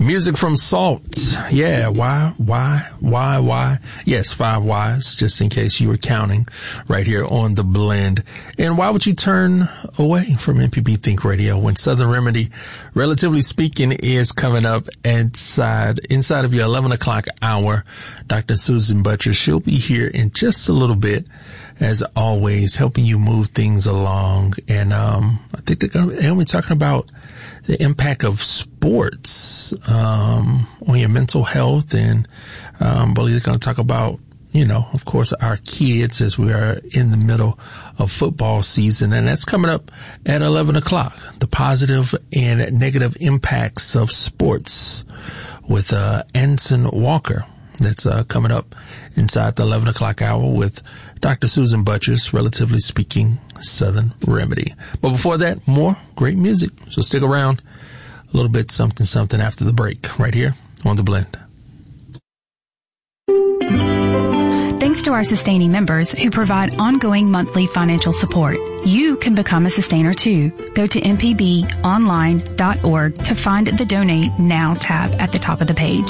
Music from Salt. Yeah, why? Yes, 5 Whys, just in case you were counting, right here on The Blend. And why would you turn away from MPB Think Radio when Southern Remedy, relatively speaking, is coming up inside of your 11 o'clock hour? Dr. Susan Buttress, she'll be here in just a little bit, as always, helping you move things along. And I think they're going to be talking about the impact of sports on your mental health, and I believe they're going to talk about, of course, our kids as we are in the middle of football season, and that's coming up at 11 o'clock. The positive and negative impacts of sports with Anson Walker. That's coming up inside the 11 o'clock hour with Dr. Susan Buttress, relatively speaking, Southern Remedy. But before that, more great music. So stick around. A little bit something after the break, right here on The Blend. Thanks to our sustaining members who provide ongoing monthly financial support. You can become a sustainer too. Go to mpbonline.org to find the Donate Now tab at the top of the page.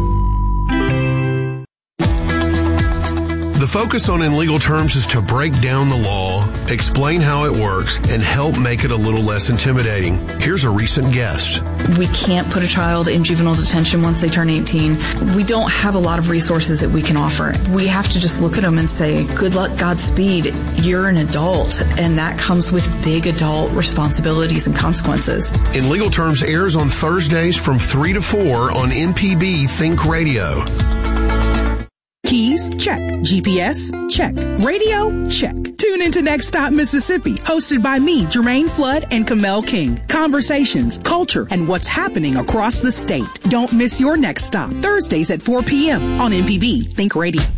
The focus on In Legal Terms is to break down the law, explain how it works, and help make it a little less intimidating. Here's a recent guest. We can't put a child in juvenile detention once they turn 18. We don't have a lot of resources that we can offer. We have to just look at them and say, good luck, Godspeed. You're an adult, and that comes with big adult responsibilities and consequences. In Legal Terms airs on Thursdays from 3 to 4 on MPB Think Radio. Keys? Check. GPS? Check. Radio? Check. Tune into Next Stop Mississippi, hosted by me, Jermaine Flood and Kamel King. Conversations, culture, and what's happening across the state. Don't miss your next stop. Thursdays at 4 p.m. on MPB Think Radio.